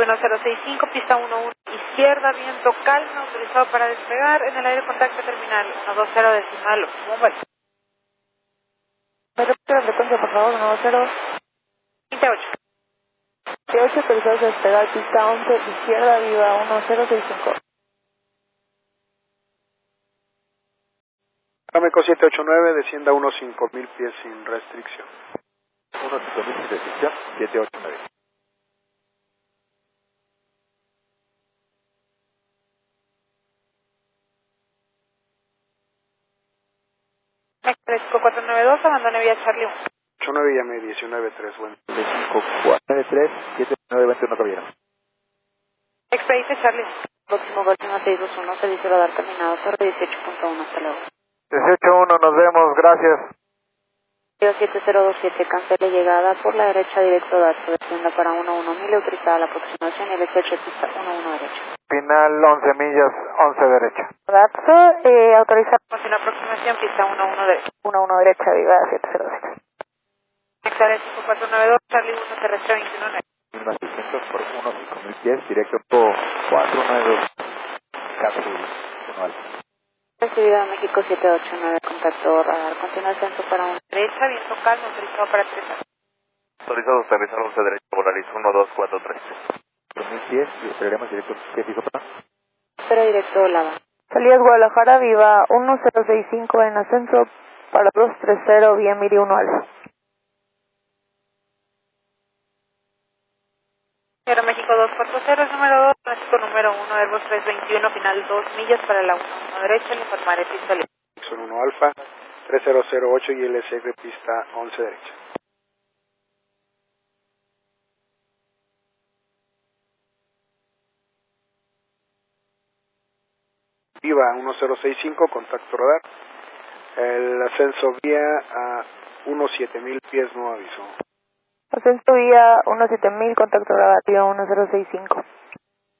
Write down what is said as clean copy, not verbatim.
Viva 1065, pista 11, izquierda, viento calma, autorizado para despegar, en el aire contacto terminal, 120 decimal, Mumbai. ¿Me repite la frecuencia, por favor? 28. 28, autorizados a despegar, pista 11, izquierda, Viva 1065. Ameco 789, descienda unos 5000 pies sin restricción. 5000 sin restricción, 789. México 492, abandone vía Charlie 1. 89 llame 193, bueno. 5493 7921, caballero. Expedice Charlie. Próximo Golfino 621, servicio radar terminado, torre 18.1, hasta luego. 181, nos vemos, gracias. 7027, cancele llegada por la derecha directo Dato, descienda para 11.000, autorizada la aproximación y el exceso pista 11 derecha. Final 11 millas, 11 derecha. Dato, autoriza. Continúa aproximación, pista 11 derecha. 11 derecha, Viva 707. Excelente, 492, Charlie 1, terrestre 21. 1600 por 5000 pies, directo 492. Capsul 1 alfa. Recibida México 789, contacto radar, continúa ascenso para 1 Derecha, viento calmo, autorizado para 3. Autorizado a aterrizar 11 derecha, Polaris 1243. 4000 pies, y esperaremos directo, ¿qué fijo para? Pero directo Lava. Salida Guadalajara, Viva 1065 en ascenso para 230, vía Miri 1 alfa. Señora México 240, número 2, México número 1, Airbus 321, final 2 millas para la 1 derecha, le informaré pista libre. Son 1 alfa, 3008 y LSF pista 11 derecha. Viva 1065, contacto radar. El ascenso vía a 7000 pies, no aviso. Ascenso vía 17000, contacto radar, vía 1065.